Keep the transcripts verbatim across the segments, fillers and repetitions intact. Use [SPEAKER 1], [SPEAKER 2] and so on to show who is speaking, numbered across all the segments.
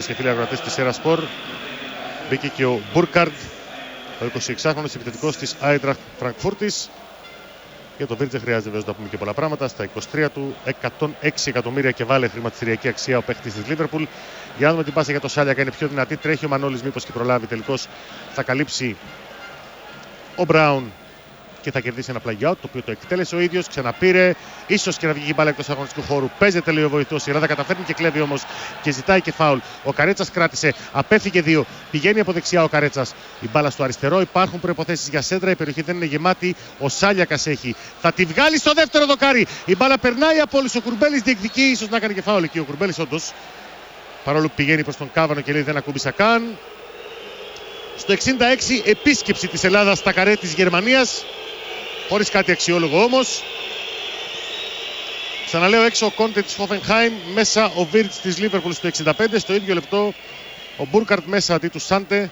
[SPEAKER 1] και φίλοι ακροατές της Σέρα Σπορ. Μπήκε και ο Μπούρκαρντ, ο εικοσιεξάχρονος επιθετικός της Άιντραχτ Φραγκφούρτης. Για το Βίρτς δεν χρειάζεται βέβαια να πούμε και πολλά πράγματα. Στα είκοσι τρία του, εκατόν έξι εκατομμύρια και βάλε χρηματιστηριακή αξία ο παίχτης της Λίβερπουλ. Για να δούμε την πάσα για το Σάλιακα, είναι πιο δυνατή. Τρέχει ο Μανώλης, μήπως και προλάβει. Τελικώς θα καλύψει ο Μπράουν και θα κερδίσει ένα play out, το οποίο το εκτέλεσε ο ίδιος. Ξαναπήρε, ίσως και να βγει η μπάλα εκτός αγωνιστικού χώρου. Παίζεται, λέει ο βοηθός. Η Ελλάδα καταφέρνει και κλέβει όμως και ζητάει και φάουλ. Ο Καρέτσας κράτησε, απέφυγε δύο. Πηγαίνει από δεξιά ο Καρέτσας. Η μπάλα στο αριστερό. Υπάρχουν προϋποθέσεις για σέντρα. Η περιοχή δεν είναι γεμάτη. Ο Σάλιακας έχει. Θα τη βγάλει στο δεύτερο δοκάρι. Η μπάλα περνάει από όλους. Ο Κουρμπέλης διεκδικεί. Ίσως να κάνει και φάουλ εκεί ο Κουρμπέλης, όντως. Παρόλο που πηγαίνει προς τον Κάβανο και λέει δεν ακούμπησα καν. Στο εξήντα έξι επίσκεψη της Ελλάδας στα καρέ της Γερμανίας. Χωρίς κάτι αξιόλογο όμως. Ξαναλέω, έξω ο Κόντε της Χόφενχάιμ, μέσα ο Βίρτς της Λίβερπουλ στο εξήντα πέντε. Στο ίδιο λεπτό ο Μπούρκαρντ μέσα αντί του Σάντε.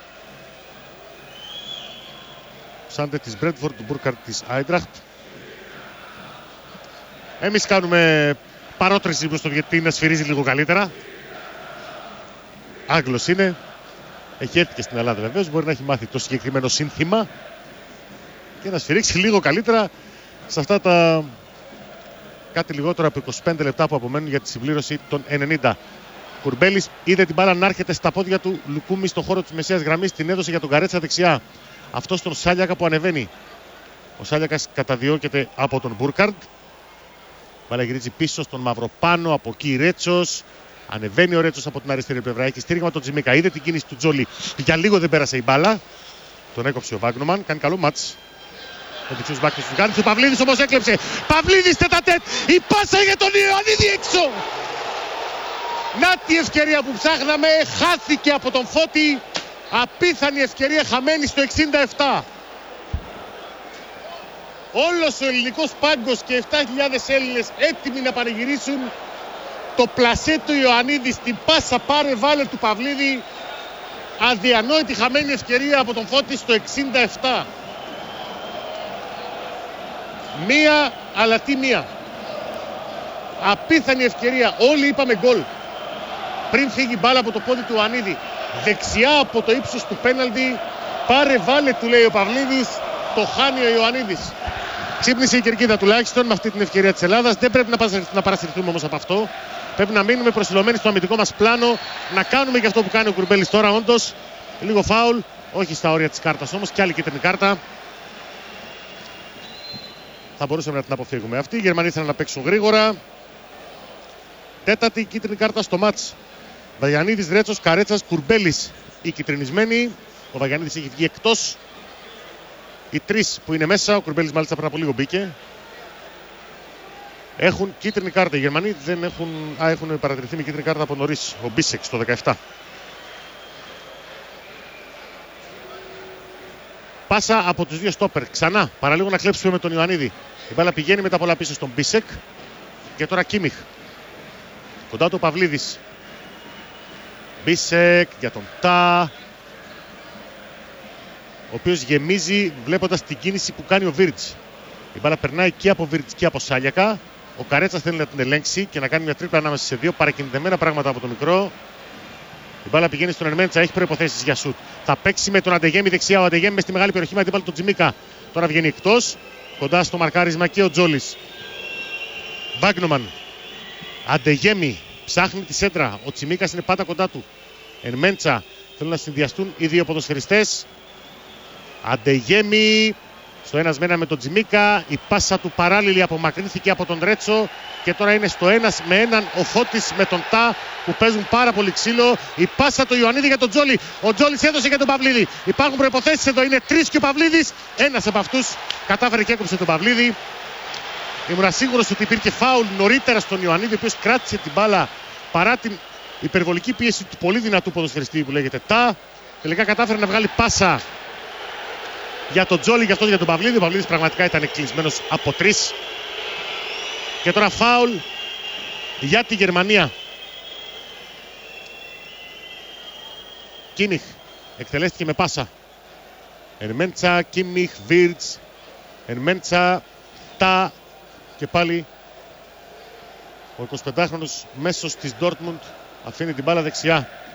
[SPEAKER 1] Σάντε της Μπρέντφορντ, του Μπούρκαρντ της Άιντραχτ. Εμείς κάνουμε παρότριση προς το διαιτητή να σφυρίζει λίγο καλύτερα. Άγγλος είναι. Έχει έρθει και στην Ελλάδα βεβαίως. Μπορεί να έχει μάθει το συγκεκριμένο σύνθημα και να σφυρίξει λίγο καλύτερα σε αυτά τα κάτι λιγότερο από είκοσι πέντε λεπτά που απομένουν για τη συμπλήρωση των ενενήντα. Κουρμπέλης είδε την μπάλα να έρχεται στα πόδια του Λουκούμι στον χώρο της μεσαίας γραμμής. Την έδωσε για τον Καρέτσα δεξιά. Αυτό στον Σάλιακα που ανεβαίνει. Ο Σάλιακας καταδιώκεται από τον Μπούρκαρντ. Μπάλα γυρίζει πίσω στον Μαυροπάνο. Από εκεί Ρέτσος. Ανεβαίνει ο Ρέτσος από την αριστερή πλευρά. Έχει στήριγμα τον Τζιμίκα. Είδε την κίνηση του Τζόλι. Για λίγο δεν πέρασε η μπάλα. Τον έκοψε ο Βάγνομαν. Κάνει καλό μάτς. Ο δεξιός μπάκ του Φουγάνης. Ο Παυλίδης όμως έκλεψε. Παυλίδης τετατέτ. Η πάσα για τον Ιωαννίδη έξω. Να τη ευκαιρία που ψάχναμε. Χάθηκε από τον Φώτη. Απίθανη ευκαιρία χαμένη στο εξήντα επτά. Όλος ο ελληνικός πάγκος και επτά χιλιάδες Έλληνες έτοιμοι να πανηγυρίσουν το πλασέ του Ιωαννίδη στην πάσα πάρε βάλε του Παυλίδη. Αδιανόητη χαμένη ευκαιρία από τον Φώτη στο εξήντα επτά. Μία, αλλά τι μία. Απίθανη ευκαιρία. Όλοι είπαμε γκολ. Πριν φύγει μπάλα από το πόδι του Ιωαννίδη. Δεξιά από το ύψος του πέναλτι. Πάρε βάλε του λέει ο Παυλίδης. Το χάνει ο Ιωαννίδης. Ξύπνησε η κερκίδα τουλάχιστον με αυτή την ευκαιρία της Ελλάδας. Δεν πρέπει να παρασυρθούμε όμως από αυτό. Πρέπει να μείνουμε προσιλωμένοι στο αμυντικό μας πλάνο. Να κάνουμε και αυτό που κάνει ο Κουρμπέλης τώρα. Όντως λίγο φάουλ. Όχι στα όρια της κάρτας όμως. Και άλλη κίτρινη κάρτα. Θα μπορούσαμε να την αποφύγουμε αυτή. Οι Γερμανοί ήθελαν να παίξουν γρήγορα. Τέταρτη κίτρινη κάρτα στο μάτς. Βαγιανίδης, Ρέτσος, Καρέτσας, Κουρμπέλης. Οι κυτρινισμένοι. Ο Βαγιανίδης έχει βγει εκτός. Οι τρεις που είναι μέσα. Ο Κουρμπέλης μάλιστα πριν από λίγο μπήκε. Έχουν κίτρινη κάρτα. Οι Γερμανοί δεν έχουν. Α, έχουν παρατηρηθεί με κίτρινη κάρτα από νωρίς. Ο Μπίσεκ στο δεκαεπτά. Πάσα από τους δύο στόπερ. Ξανά. Παραλίγο να κλέψουμε με τον Ιωαννίδη. Η μπάλα πηγαίνει μετά πολλά πίσω στον Μπίσεκ. Και τώρα Κίμιχ. Κοντά του ο Παυλίδης. Μπίσεκ για τον Τα. Ο οποίος γεμίζει βλέποντας την κίνηση που κάνει ο Βίρτς. Η μπάλα περνάει και από Βίρτς και από Σάλιακα. Ο Καρέτσας θέλει να την ελέγξει και να κάνει μια τρίπλα ανάμεσα σε δύο παρακινδεμένα πράγματα από το μικρό. Η μπάλα πηγαίνει στον Ερμέντσα, έχει προϋποθέσεις για σουτ. Θα παίξει με τον Αντεγέμι δεξιά. Ο Αντεγέμι με στη μεγάλη περιοχή με αντίπαλο τον Τζιμίκα. Τώρα βγαίνει εκτός. Κοντά στο μαρκάρισμα και ο Τζόλης. Βάγνομαν. Αντεγέμι ψάχνει τη σέντρα. Ο Τσιμίκας είναι πάντα κοντά του. Ερμέντσα. Θέλουν να συνδυαστούν οι δύο ποδοσφαιριστές. Αντεγέμι. Στο ένας με ένα με τον Τζιμίκα. Η πάσα του παράλληλη απομακρύνθηκε από τον Ρέτσο. Και τώρα είναι στο ένας με έναν ο Φώτης με τον Τα που παίζουν πάρα πολύ ξύλο. Η πάσα του Ιωαννίδη για τον Τζόλι. Ο Τζόλις έδωσε για τον Παυλίδη. Υπάρχουν προϋποθέσεις εδώ. Είναι τρεις και ο Παυλίδης. Ένας από αυτούς κατάφερε και έκοψε τον Παυλίδη. Ήμουν σίγουρος ότι υπήρχε φάουλ νωρίτερα στον Ιωαννίδη, ο οποίος κράτησε την μπάλα παρά την υπερβολική πίεση του πολύ δυνατού ποδοσφαιριστή που λέγεται Τα. Τελικά κατάφερε να βγάλει πάσα για τον Τζόλι και αυτός για τον Παυλίδη. Ο Παυλίδης πραγματικά ήταν κλεισμένος από τρεις. Και τώρα φάουλ για τη Γερμανία. Κίμιχ εκτελέστηκε με πάσα. Ερμέντσα, Κίμιχ, Βίρτς. Ερμέντσα, Τα. Και πάλι ο εικοσιπεντάχρονος μέσος της Ντόρτμουντ αφήνει την μπάλα δεξιά.